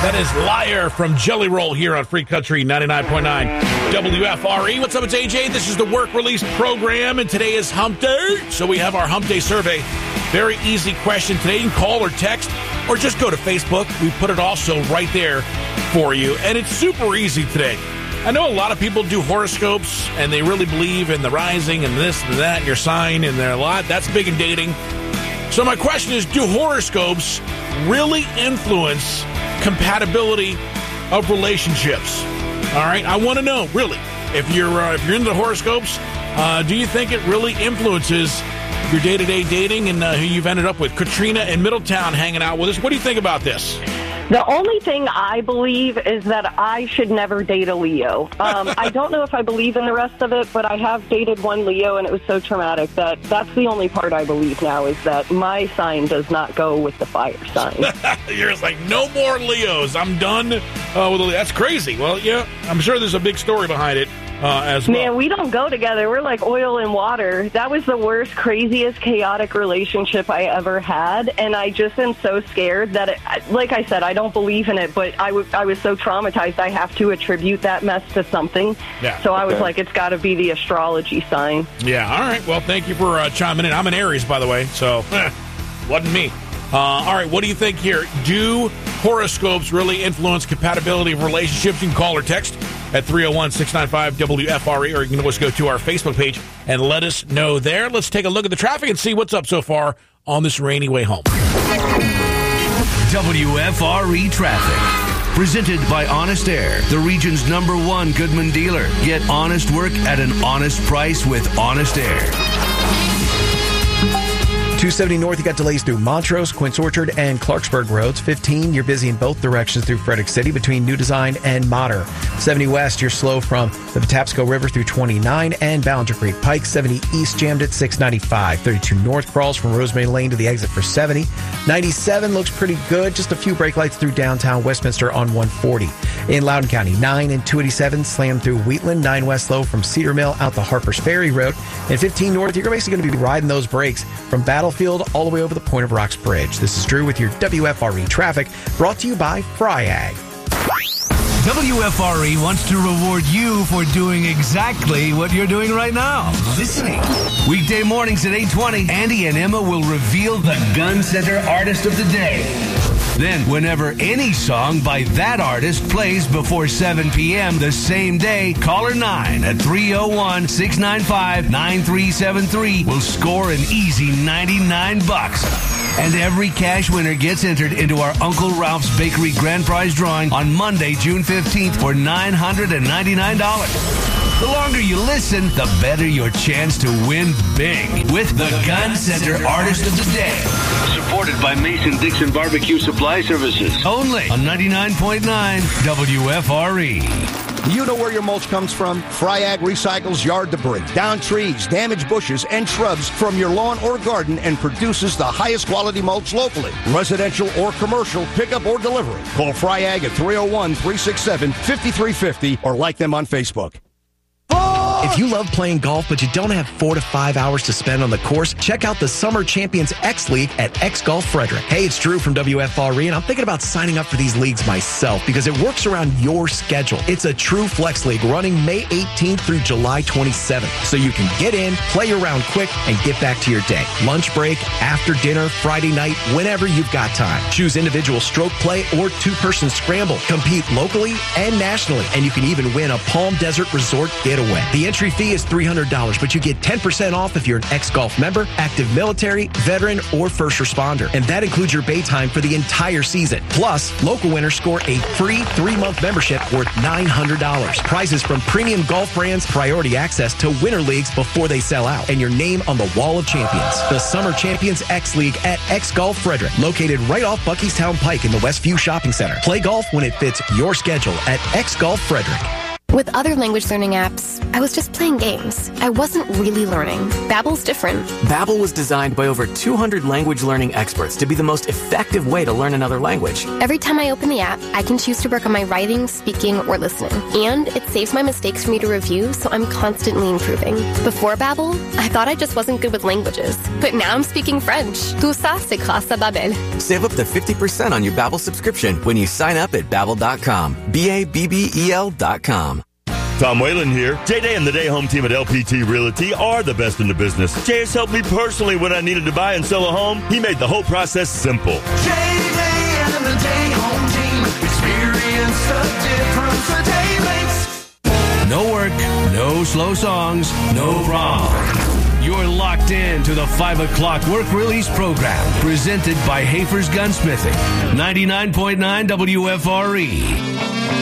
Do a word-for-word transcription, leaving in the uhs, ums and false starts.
That is Liar from Jelly Roll here on Free Country ninety-nine point nine W F R E. What's up, it's A J. This is the Work Release Program, and today is Hump Day. So we have our Hump Day survey. Very easy question today. You can call or text or just go to Facebook. We put it also right there for you. And it's super easy today. I know a lot of people do horoscopes, and they really believe in the rising and this and that and your sign, and they're a lot. That's big in dating. So my question is, do horoscopes really influence compatibility of relationships? All right, I want to know, really, if you're uh, if you're into horoscopes, uh, do you think it really influences your day-to-day dating and uh, who you've ended up with? Katrina in Middletown hanging out with us. What do you think about this? The only thing I believe is that I should never date a Leo. Um, I don't know if I believe in the rest of it, but I have dated one Leo, and it was so traumatic that that's the only part I believe now, is that my sign does not go with the fire sign. You're just like, no more Leos. I'm done uh, with a Leo. That's crazy. Well, yeah, I'm sure there's a big story behind it. Uh, as well. Man, we don't go together. We're like oil and water. That was the worst, craziest, chaotic relationship I ever had, and I just am so scared that, it, like I said, I don't believe in it, but I, w- I was so traumatized I have to attribute that mess to something. Yeah. So I was Okay. like, it's got to be the astrology sign. Yeah, all right. Well, thank you for uh, chiming in. I'm an Aries, by the way, so wasn't me. Uh, all right, what do you think here? Do horoscopes really influence compatibility of relationships? You can call or text at three oh one, six nine five, W F R E, or you can always go to our Facebook page and let us know there. Let's take a look at the traffic and see what's up so far on this rainy way home. W F R E Traffic. Presented by Honest Air, the region's number one Goodman dealer. Get honest work at an honest price with Honest Air. two seventy North, you got delays through Montrose, Quince Orchard, and Clarksburg roads. fifteen, you're busy in both directions through Frederick City between New Design and Mater. seventy West, you're slow from the Patapsco River through twenty-nine and Ballinger Creek Pike. seventy East jammed at six ninety-five. thirty-two North crawls from Rosemary Lane to the exit for seventy. ninety-seven looks pretty good. Just a few brake lights through downtown Westminster on one forty. In Loudoun County, nine and two eighty-seven slam through Wheatland. nine West slow from Cedar Mill out to Harper's Ferry Road. And fifteen North, you're basically going to be riding those brakes from Battlefield all the way over the Point of Rocks Bridge. This is Drew with your W F R E traffic, brought to you by Fryag. W F R E wants to reward you for doing exactly what you're doing right now. Listening. Weekday mornings at eight twenty, Andy and Emma will reveal the Gun Center Artist of the Day. Then, whenever any song by that artist plays before seven p.m. the same day, caller nine at three oh one, six nine five, nine three seven three will score an easy ninety-nine bucks. And every cash winner gets entered into our Uncle Ralph's Bakery Grand Prize drawing on Monday, June fifteenth for nine hundred ninety-nine dollars. The longer you listen, the better your chance to win big with the Gun Center Artist of the Day. Supported by Mason-Dixon Barbecue Supply Services. Only on ninety-nine point nine W F R E. You know where your mulch comes from? Fryag recycles yard debris, down trees, damaged bushes, and shrubs from your lawn or garden and produces the highest quality mulch locally. Residential or commercial, pickup or delivery. Call Fryag at three oh one, three six seven, five three five oh or like them on Facebook. If you love playing golf, but you don't have four to five hours to spend on the course, check out the Summer Champions X League at X Golf Frederick. Hey, it's Drew from W F R E, and I'm thinking about signing up for these leagues myself because it works around your schedule. It's a true flex league running May eighteenth through July twenty-seventh, so you can get in, play around quick, and get back to your day. Lunch break, after dinner, Friday night, whenever you've got time. Choose individual stroke play or two-person scramble. Compete locally and nationally, and you can even win a Palm Desert Resort getaway. The entry fee is three hundred dollars, but you get ten percent off if you're an X-Golf member, active military, veteran, or first responder. And that includes your bay time for the entire season. Plus, local winners score a free three-month membership worth nine hundred dollars. Prizes from premium golf brands, priority access to winter leagues before they sell out, and your name on the Wall of Champions. The Summer Champions X League at X Golf Frederick, located right off Buckystown Pike in the Westview Shopping Center. Play golf when it fits your schedule at X Golf Frederick. With other language learning apps, I was just playing games. I wasn't really learning. Babbel's different. Babbel was designed by over two hundred language learning experts to be the most effective way to learn another language. Every time I open the app, I can choose to work on my writing, speaking, or listening. And it saves my mistakes for me to review, so I'm constantly improving. Before Babbel, I thought I just wasn't good with languages. But now I'm speaking French. Tout ça, c'est grâce à Babbel. Save up to fifty percent on your Babbel subscription when you sign up at Babbel dot com. B A B B E L dot com. Tom Whalen here. J-Day and the Day Home Team at L P T Realty are the best in the business. Jay has helped me personally when I needed to buy and sell a home. He made the whole process simple. J-Day and the Day Home Team. Experience the difference a day makes. No work, no slow songs, no problem. You're locked in to the five o'clock work release program presented by Hafer's Gunsmithing. ninety-nine point nine W F R E.